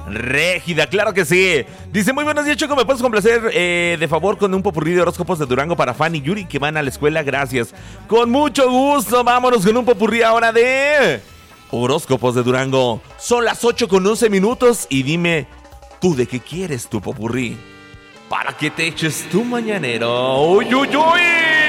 Régida, claro que sí. Dice, muy buenos días, Choco, ¿me puedes complacer de favor con un popurrí de horóscopos de Durango para Fanny y Yuri que van a la escuela? Gracias. Con mucho gusto, vámonos con un popurrí ahora de horóscopos de Durango. Son las 8:11 y dime, ¿tú de qué quieres tu popurrí? Para que te eches tu mañanero. ¡Uy, uy, uy!